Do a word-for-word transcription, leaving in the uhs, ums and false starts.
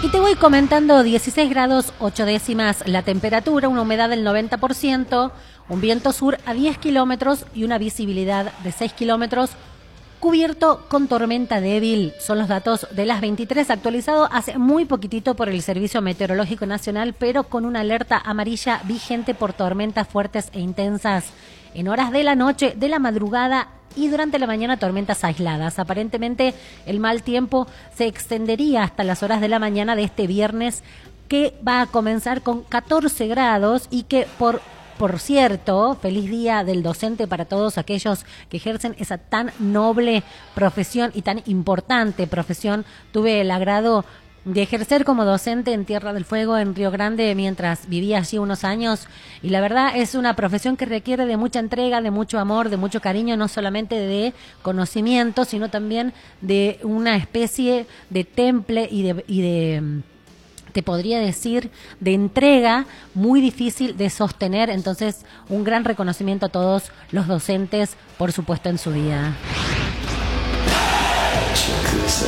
Y te voy comentando: dieciséis grados ocho décimas la temperatura, una humedad del noventa por ciento, un viento sur a diez kilómetros y una visibilidad de seis kilómetros, cubierto con tormenta débil. Son los datos de las veintitrés, actualizado hace muy poquitito por el Servicio Meteorológico Nacional, pero con una alerta amarilla vigente por tormentas fuertes e intensas en horas de la noche, de la madrugada y durante la mañana, tormentas aisladas. Aparentemente el mal tiempo se extendería hasta las horas de la mañana de este viernes, que va a comenzar con catorce grados y que, por Por cierto, feliz día del docente para todos aquellos que ejercen esa tan noble profesión y tan importante profesión. Tuve el agrado de ejercer como docente en Tierra del Fuego, en Río Grande, mientras vivía allí unos años, y la verdad es una profesión que requiere de mucha entrega, de mucho amor, de mucho cariño, no solamente de conocimiento, sino también de una especie de temple y de... Y de te podría decir, de entrega muy difícil de sostener. Entonces, un gran reconocimiento a todos los docentes, por supuesto, en su día.